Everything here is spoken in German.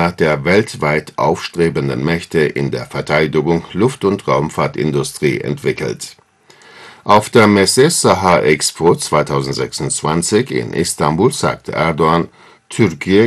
einer der weltweit aufstrebenden Mächte in der Verteidigung, Luft- und Raumfahrtindustrie entwickelt. Auf der Messe Saha Expo 2026 in Istanbul sagte Erdoğan, Türkiye